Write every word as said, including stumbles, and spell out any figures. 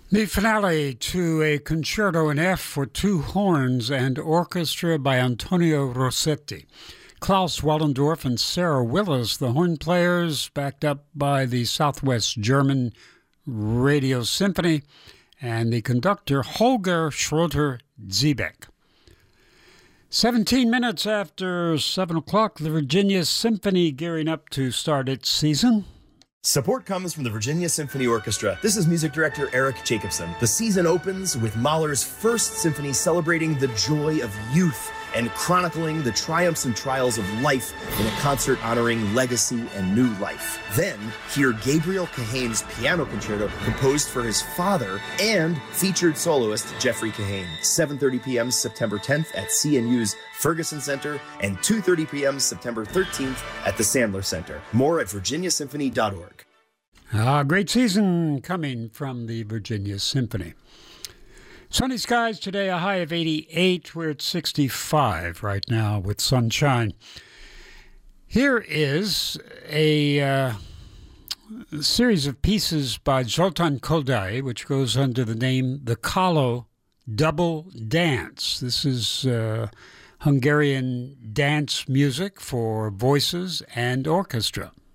The finale to a concerto in F for two horns and orchestra by Antonio Rossetti. Klaus Wallendorf and Sarah Willis, the horn players, backed up by the Southwest German Radio Symphony, and the conductor Holger Schroeder-Ziebeck. Seventeen minutes after seven o'clock, the Virginia Symphony gearing up to start its season. Support comes from the Virginia Symphony Orchestra. This is music director Eric Jacobson. The season opens with Mahler's first symphony celebrating the joy of youth and chronicling the triumphs and trials of life in a concert honoring legacy and new life. Then, hear Gabriel Kahane's piano concerto composed for his father and featured soloist Jeffrey Kahane. seven thirty p.m. September tenth at C N U's Ferguson Center and two thirty p.m. September thirteenth at the Sandler Center. More at virginia symphony dot org. Ah, great season coming from the Virginia Symphony. Sunny skies today, a high of eighty-eight. We're at sixty-five right now with sunshine. Here is a uh, series of pieces by Zoltán Kodály, which goes under the name The Kalo Double Dance. This is uh, Hungarian dance music for voices and orchestra.